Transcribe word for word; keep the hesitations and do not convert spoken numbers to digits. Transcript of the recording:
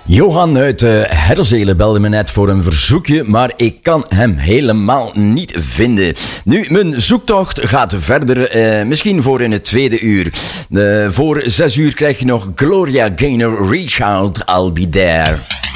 Johan uit uh, Herzelen belde me net voor een verzoekje, maar ik kan hem helemaal niet vinden. Nu, mijn zoektocht gaat verder, uh, misschien voor in het tweede uur. Uh, voor zes uur krijg je nog Gloria Gaynor, Reach Out, I'll Be There.